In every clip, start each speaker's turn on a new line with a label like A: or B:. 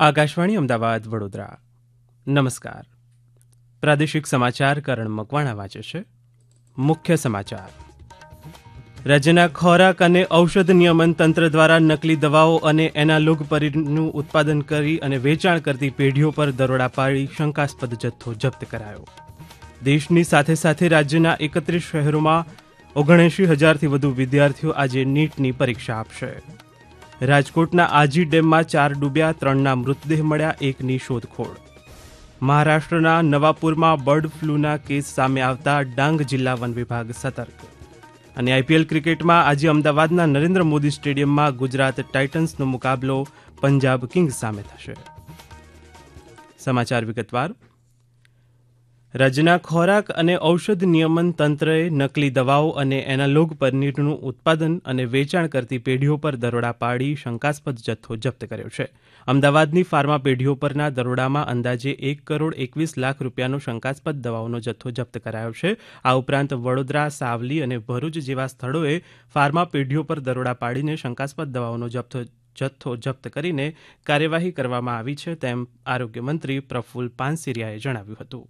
A: આકાશવાણી અમદાવાદ વડોદરા. નમસ્કાર. પ્રાદેશિક સમાચાર કરણ મકવાણા વાંચે છે. મુખ્ય સમાચાર. રાજ્યના ખોરાક અને ઔષધ નિયમન તંત્ર દ્વારા નકલી દવાઓ અને એનાલોગ-પરીનું ઉત્પાદન કરી અને વેચાણ કરતી પેઢીઓ પર દરોડા પાડી શંકાસ્પદ જથ્થો જપ્ત કરાયો. દેશની સાથે સાથે રાજ્યના 31 શહેરોમાં 79,000થી વધુ વિદ્યાર્થીઓ આજે નીટની પરીક્ષા આપશે. રાજકોટના આજી ડેમમાં 4 ડૂબ્યા, 3ના મૃતદેહ મળ્યા, 1ની શોધખોળ. મહારાષ્ટ્રના નવાપુરમાં બર્ડ ફ્લૂના કેસ સામે આવતા ડાંગ જિલ્લા વન વિભાગ સતર્ક. અને આઈપીએલ ક્રિકેટમાં આજે અમદાવાદના નરેન્દ્ર મોદી સ્ટેડિયમમાં ગુજરાત ટાઇટન્સનો મુકાબલો પંજાબ કિંગ્સ સામે થશે. સમાચાર વિગતવાર. રાજ્યના ખોરાક અને ઔષધ નિયમન તંત્રએ નકલી દવાઓ અને એનાલોગ પનીરનું ઉત્પાદન અને વેચાણ કરતી પેઢીઓ પર દરોડા પાડી શંકાસ્પદ જથ્થો જપ્ત કર્યો છે. અમદાવાદની ફાર્મા પેઢીઓ પરના દરોડામાં અંદાજે 1,21,00,000 રૂપિયાનો શંકાસ્પદ દવાઓનો જથ્થો જપ્ત કરાયો છે. આ ઉપરાંત વડોદરા, સાવલી અને ભરૂચ જેવા સ્થળોએ ફાર્મા પેઢીઓ પર દરોડા પાડીને શંકાસ્પદ દવાઓનો જથ્થો જપ્ત કરીને કાર્યવાહી કરવામાં આવી છે, તેમ આરોગ્યમંત્રી પ્રફુલ્લ પાનસેરિયાએ જણાવ્યું હતું.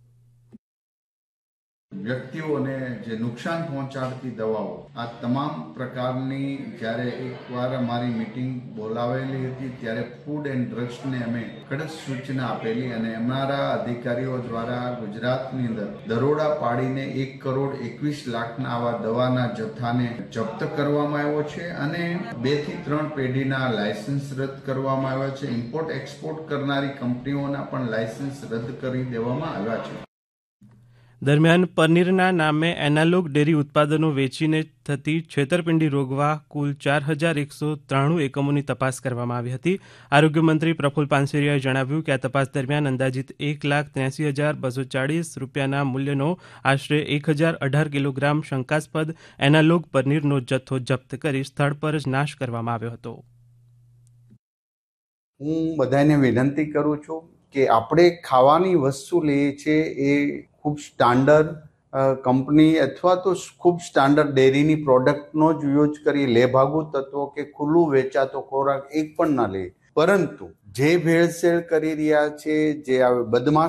B: વ્યક્તિઓને જે નુકસાન પહોંચાડતી દવાઓ, આ તમામ પ્રકારની જ્યારે એકવાર અમારી મીટિંગ બોલાવેલી હતી ત્યારે ફૂડ એન્ડ ડ્રગ્સને અમે કડક સૂચના આપેલી અને અમારા અધિકારીઓ દ્વારા ગુજરાતની અંદર દરોડા પાડીને 1,21,00,000ના આવા દવાના જથ્થાને જપ્ત કરવામાં આવ્યો છે અને 2 થી 3 પેઢીના લાયસન્સ રદ કરવામાં આવ્યા છે. ઇમ્પોર્ટ એક્સપોર્ટ કરનારી કંપનીઓના પણ લાયસન્સ રદ કરી દેવામાં આવ્યા છે.
A: દરમિયાન પનીરના નામે એનાલોગ ડેરી ઉત્પાદનો વેચીને થતી છેતરપિંડી રોકવા કુલ 4,193 એકમોની તપાસ કરવામાં આવી હતી. આરોગ્યમંત્રી પ્રફુલ્લ પાનસેરિયાએ જણાવ્યું કે આ તપાસ દરમિયાન અંદાજિત 1,83,240 રૂપિયાના મૂલ્યનો આશરે 1,018 કિલોગ્રામ શંકાસ્પદ એનાલોગ પનીરનો જથ્થો જપ્ત કરી સ્થળ પર જ નાશ કરવામાં આવ્યો હતો.
B: હું બધાને વિનંતી કરું છું કે આપણે ખાવાની વસ્તુ લઈએ છીએ એ ખૂબ સ્ટાન્ડર્ડ કંપની અથવા તો ખૂબ સ્ટાન્ડર્ડ ડેરીની પ્રોડક્ટનો જ યુઝ કરી લેભાગુ તત્વો કે ખુલ્લું વેચાતો ખોરાક એક પણ ના લે. પરંતુ જે ભેળસેળ કરી રહ્યા છે, જે બદમાશ